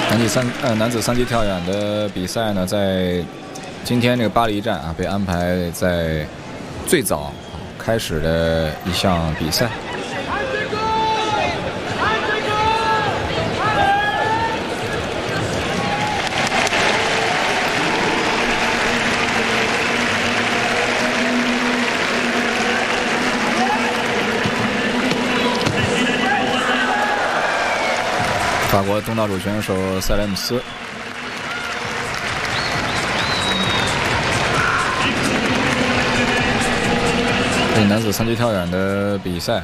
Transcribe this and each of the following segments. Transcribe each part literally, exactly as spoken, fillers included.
男子三呃男子三级跳远的比赛呢，在今天这个巴黎站啊，被安排在最早开始的一项比赛。法国东道主选手塞莱姆斯，这男子三级跳远的比赛，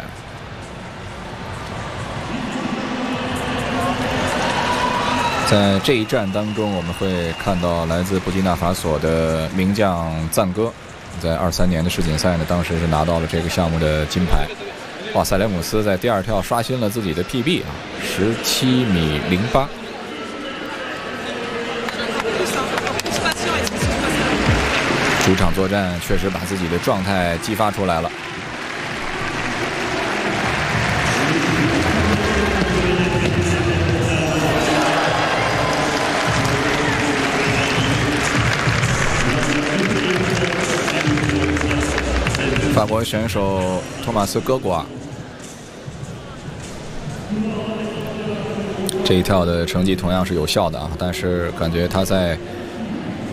在这一站当中，我们会看到来自布基纳法索的名将赞歌，在二三年的世锦赛呢，当时是拿到了这个项目的金牌。哇，塞莱姆斯在第二跳刷新了自己的 P B 啊，十七米零八。主场作战确实把自己的状态激发出来了。法国选手托马斯·戈古尔这一跳的成绩同样是有效的啊，但是感觉他在